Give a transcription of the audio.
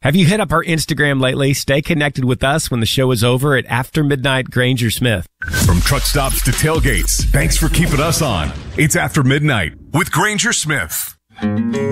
Have you hit up our Instagram lately? Stay connected with us when the show is over at After Midnight Granger Smith. From truck stops to tailgates, thanks for keeping us on. It's After Midnight with Granger Smith.